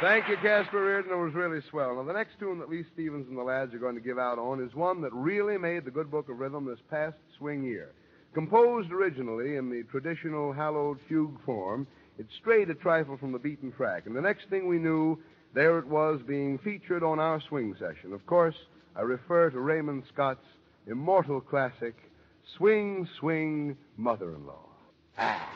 Thank you, Casper Reardon. It was really swell. Now, the next tune that Lee Stevens and the lads are going to give out on is one that really made the Good Book of Rhythm this past swing year. Composed originally in the traditional hallowed fugue form, it strayed a trifle from the beaten track. And the next thing we knew, there it was being featured on our swing session. Of course, I refer to Raymond Scott's immortal classic, Swing, Swing, Mother-in-Law.